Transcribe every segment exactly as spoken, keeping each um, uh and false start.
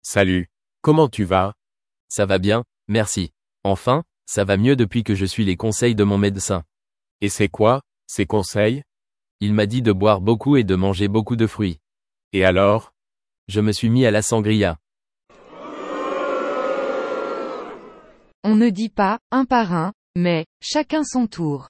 Salut. Comment tu vas? Ça va bien, merci. Enfin, ça va mieux depuis que je suis les conseils de mon médecin. Et c'est quoi, ces conseils? Il m'a dit de boire beaucoup et de manger beaucoup de fruits. Et alors? Je me suis mis à la sangria. On ne dit pas, un par un, mais, chacun son tour.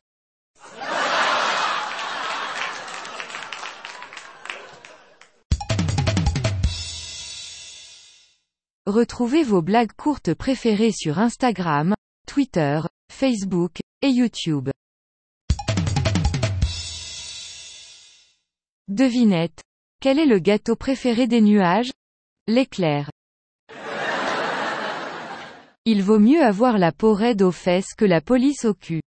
Retrouvez vos blagues courtes préférées sur Instagram, Twitter, Facebook, et YouTube. Devinette. Quel est le gâteau préféré des nuages? L'éclair. Il vaut mieux avoir la peau raide aux fesses que la police au cul.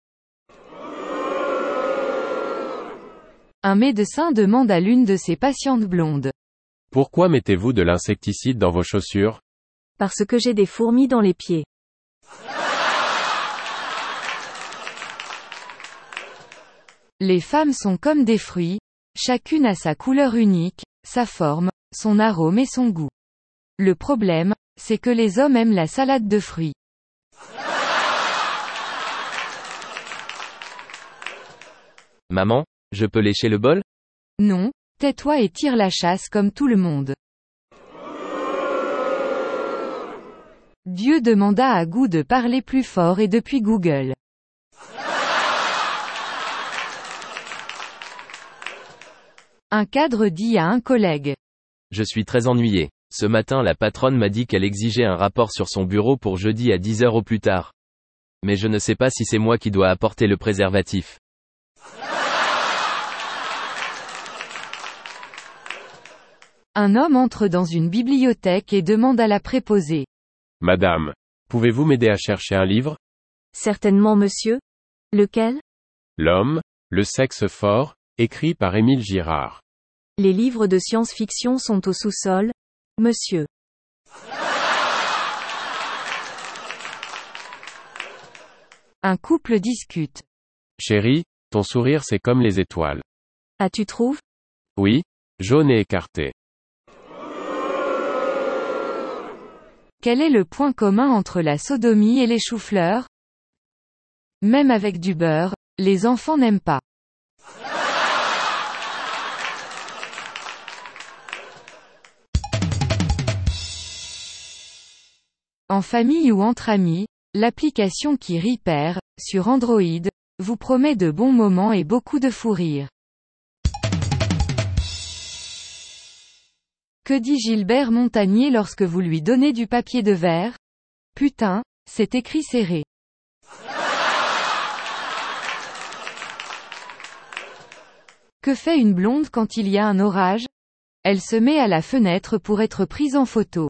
Un médecin demande à l'une de ses patientes blondes. Pourquoi mettez-vous de l'insecticide dans vos chaussures? Parce que j'ai des fourmis dans les pieds. Les femmes sont comme des fruits, chacune a sa couleur unique, sa forme, son arôme et son goût. Le problème, c'est que les hommes aiment la salade de fruits. Maman, je peux lécher le bol? Non, tais-toi et tire la chasse comme tout le monde. Dieu demanda à Gou de parler plus fort et depuis Google. Un cadre dit à un collègue. Je suis très ennuyé. Ce matin la patronne m'a dit qu'elle exigeait un rapport sur son bureau pour jeudi à dix heures au plus tard. Mais je ne sais pas si c'est moi qui dois apporter le préservatif. Un homme entre dans une bibliothèque et demande à la préposée. Madame, pouvez-vous m'aider à chercher un livre? Certainement monsieur. Lequel? L'homme, le sexe fort, écrit par Émile Girard. Les livres de science-fiction sont au sous-sol, monsieur. Un couple discute. Chérie, ton sourire c'est comme les étoiles. Ah tu trouves? Oui, jaune et écarté. Quel est le point commun entre la sodomie et les choux-fleurs? Même avec du beurre, les enfants n'aiment pas. En famille ou entre amis, l'application qui rit perd, sur Android, vous promet de bons moments et beaucoup de fou rire. Que dit Gilbert Montagnier lorsque vous lui donnez du papier de verre? Putain, c'est écrit serré. Que fait une blonde quand il y a un orage? Elle se met à la fenêtre pour être prise en photo.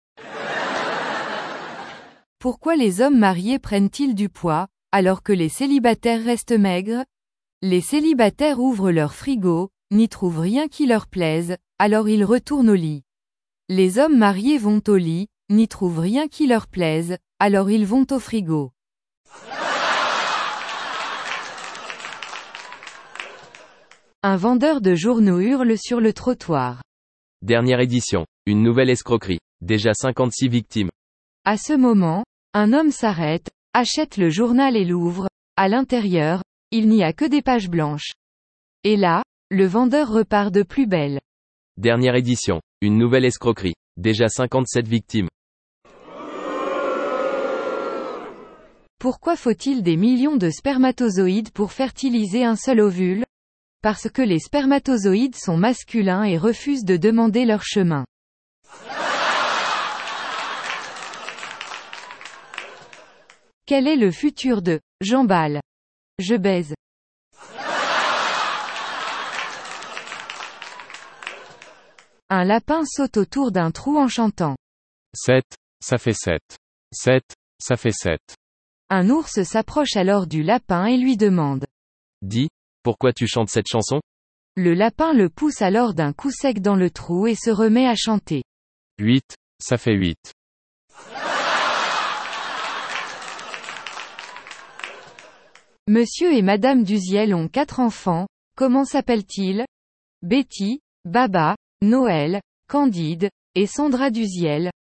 Pourquoi les hommes mariés prennent-ils du poids, alors que les célibataires restent maigres? Les célibataires ouvrent leur frigo, n'y trouvent rien qui leur plaise, alors ils retournent au lit. Les hommes mariés vont au lit, n'y trouvent rien qui leur plaise, alors ils vont au frigo. Un vendeur de journaux hurle sur le trottoir. Dernière édition. Une nouvelle escroquerie. Déjà cinquante-six victimes. À ce moment, un homme s'arrête, achète le journal et l'ouvre. À l'intérieur, il n'y a que des pages blanches. Et là, le vendeur repart de plus belle. Dernière édition. Une nouvelle escroquerie. Déjà cinquante-sept victimes. Pourquoi faut-il des millions de spermatozoïdes pour fertiliser un seul ovule? Parce que les spermatozoïdes sont masculins et refusent de demander leur chemin. Quel est le futur de « j'emballe »? Je baise. Un lapin saute autour d'un trou en chantant. sept, ça fait sept. sept, ça fait sept. Un ours s'approche alors du lapin et lui demande. Dis, pourquoi tu chantes cette chanson? Le lapin le pousse alors d'un coup sec dans le trou et se remet à chanter. huit, ça fait huit. Monsieur et Madame Duziel ont quatre enfants, comment s'appellent-ils? Betty, Baba, Noël, Candide, et Sandra Duziel,